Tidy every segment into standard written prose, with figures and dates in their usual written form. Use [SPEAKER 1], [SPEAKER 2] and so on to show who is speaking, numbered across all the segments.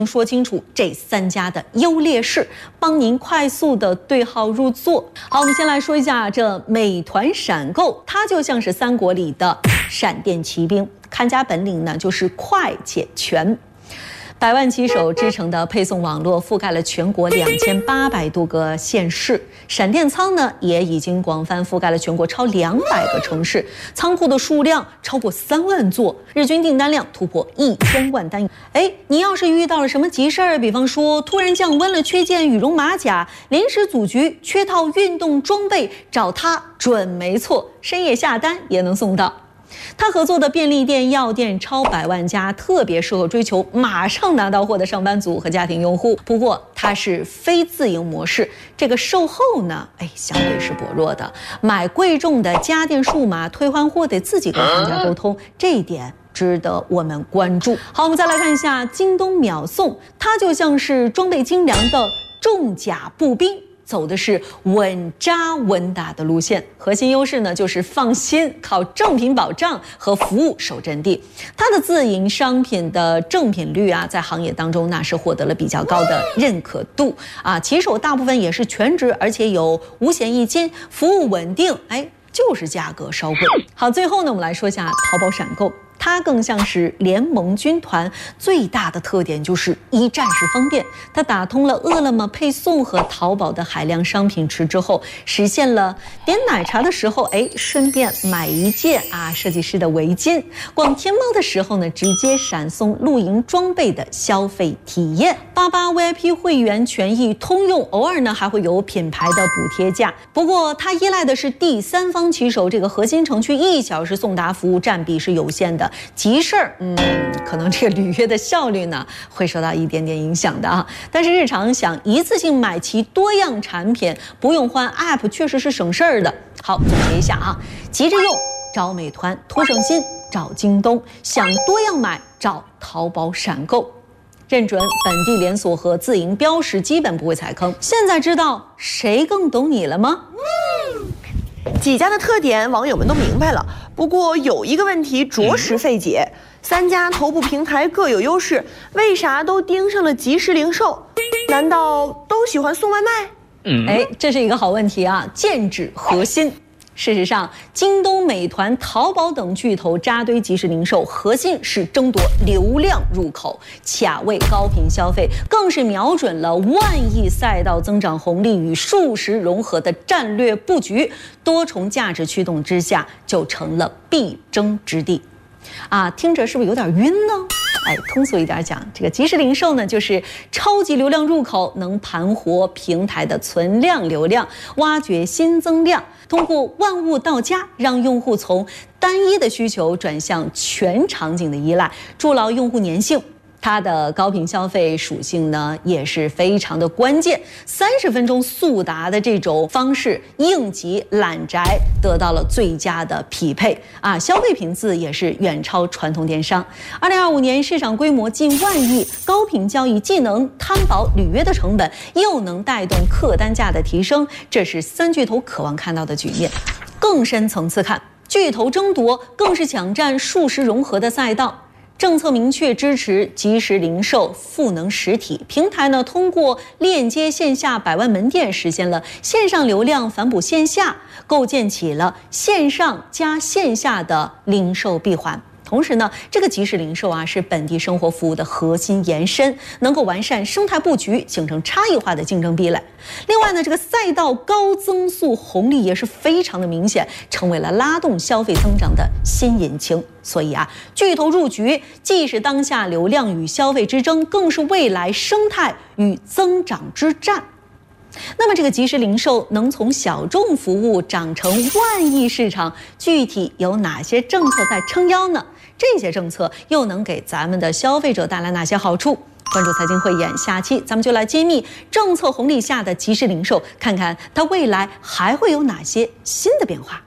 [SPEAKER 1] 说清楚这3家的优劣势，帮您快速的对号入座。好，我们先来说一下这美团闪购，它就像是三国里的闪电骑兵，看家本领呢就是快且全。100万骑手织成的配送网络覆盖了全国2800多个县市，闪电仓呢也已经广泛覆盖了全国超200个城市，仓库的数量超过3万座，日均订单量突破1000万单。你要是遇到了什么急事儿，比方说突然降温了，缺件羽绒马甲，临时组局缺套运动装备，找他准没错，深夜下单也能送到。他合作的便利店、药店超100万家，特别适合追求马上拿到货的上班族和家庭用户。不过它是非自营模式，这个售后呢，相对是薄弱的。买贵重的家电数码退换货得自己跟商家沟通，这一点值得我们关注。好，我们再来看一下京东秒送，它就像是装备精良的重甲步兵。走的是稳扎稳打的路线，核心优势呢就是放心，靠正品保障和服务守阵地。它的自营商品的正品率啊，在行业当中那是获得了比较高的认可度啊。骑手大部分也是全职，而且有五险一金，服务稳定，就是价格稍贵。好，最后呢，我们来说一下淘宝闪购。它更像是联盟军团，最大的特点就是一站式方便。它打通了饿了么配送和淘宝的海量商品池之后，实现了点奶茶的时候，顺便买一件设计师的围巾；逛天猫的时候呢，直接闪送露营装备的消费体验。88 VIP 会员权益通用，偶尔呢还会有品牌的补贴价。不过它依赖的是第三方骑手，这个核心城区1小时送达服务占比是有限的。急事儿，可能这个履约的效率呢会受到一点点影响的啊。但是日常想一次性买齐多样产品，不用换 App， 确实是省事儿的。好，总结一下啊，急着用找美团，图省心找京东，想多样买找淘宝闪购。认准本地连锁和自营标识，基本不会踩坑。现在知道谁更懂你了吗？
[SPEAKER 2] 几家的特点网友们都明白了，不过有一个问题着实费解：3家头部平台各有优势，为啥都盯上了即时零售？难道都喜欢送外卖？
[SPEAKER 1] 这是一个好问题啊，剑指核心。事实上，京东、美团、淘宝等巨头扎堆即时零售，核心是争夺流量入口，卡位高频消费，更是瞄准了万亿赛道增长红利与数实融合的战略布局，多重价值驱动之下，就成了必争之地。听着是不是有点晕呢？通俗一点讲，这个即时零售呢，就是超级流量入口，能盘活平台的存量流量，挖掘新增量，通过万物到家，让用户从单一的需求转向全场景的依赖，筑牢用户粘性。它的高频消费属性呢也是非常的关键，30分钟速达的这种方式，应急揽宅得到了最佳的匹配消费频次也是远超传统电商。2025年市场规模近万亿，高频交易既能摊薄履约的成本，又能带动客单价的提升，这是3巨头渴望看到的局面。更深层次看，巨头争夺更是抢占数实融合的赛道。政策明确支持即时零售赋能实体平台呢，通过链接线下100万门店，实现了线上流量反哺线下，构建起了线上加线下的零售闭环。同时呢，这个即时零售是本地生活服务的核心延伸，能够完善生态布局，形成差异化的竞争壁垒。另外呢，这个赛道高增速红利也是非常的明显，成为了拉动消费增长的新引擎。所以巨头入局既是当下流量与消费之争，更是未来生态与增长之战。那么这个即时零售能从小众服务长成万亿市场，具体有哪些政策在撑腰呢？这些政策又能给咱们的消费者带来哪些好处？关注财经汇演，下期咱们就来揭秘政策红利下的即时零售，看看它未来还会有哪些新的变化。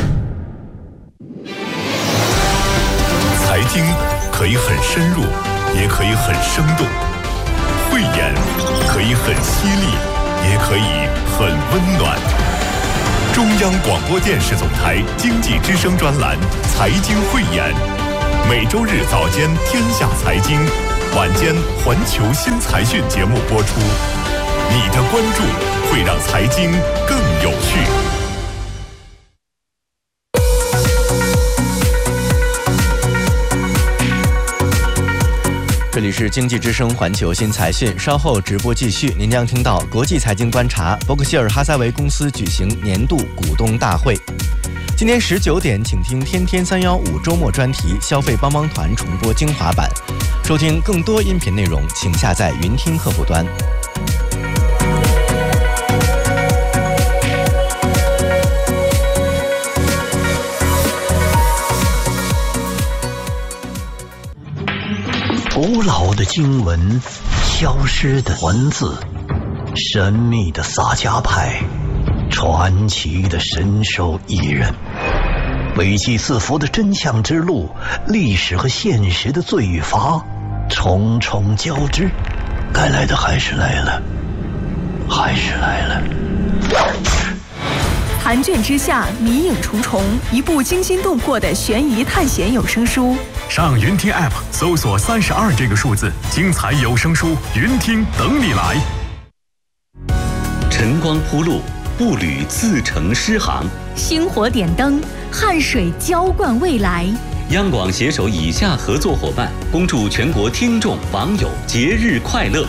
[SPEAKER 3] 财经可以很深入，也可以很生动；慧眼可以很犀利，也可以很温暖。中央广播电视总台经济之声专栏《财经汇演》，每周日早间《天下财经》 晚间环球新财讯节目播出，你的关注会让财经更有趣。
[SPEAKER 4] 这里是经济之声环球新财讯，稍后直播继续，您将听到国际财经观察。伯克希尔哈撒韦公司举行年度股东大会。今天19点，请听天天315周末专题消费帮帮团重播精华版。收听更多音频内容，请下载云听客户端。
[SPEAKER 5] 古老的经文，消失的文字，神秘的萨迦派，传奇的神兽艺人，危机四伏的真相之路，历史和现实的罪与罚，重重交织。该来的还是来了，还是来了。
[SPEAKER 6] 残卷之下，迷影重重，一部惊心动魄的悬疑探险有声书。
[SPEAKER 3] 上云听 App 搜索32这个数字，精彩有声书云听等你来。
[SPEAKER 7] 晨光铺路，步履自成诗行；
[SPEAKER 6] 星火点灯，汗水浇灌未来。
[SPEAKER 7] 央广携手以下合作伙伴，恭祝全国听众网友节日快乐。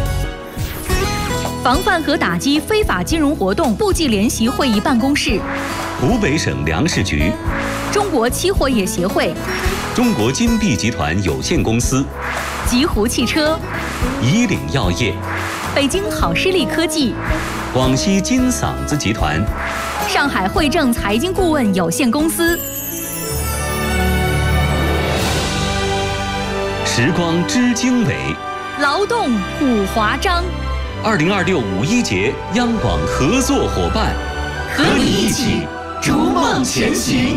[SPEAKER 6] 防范和打击非法金融活动部际联席会议办公室，
[SPEAKER 7] 湖北省粮食局，
[SPEAKER 6] 中国期货业协会，
[SPEAKER 7] 中国金碧集团有限公司，
[SPEAKER 6] 极狐汽车，
[SPEAKER 7] 以岭药业，
[SPEAKER 6] 北京好视力科技，
[SPEAKER 7] 广西金嗓子集团，
[SPEAKER 6] 上海汇正财经顾问有限公司。
[SPEAKER 7] 时光知经纬，
[SPEAKER 6] 劳动普华章。
[SPEAKER 7] 2026五一节央广合作伙伴，和你一起逐梦前行。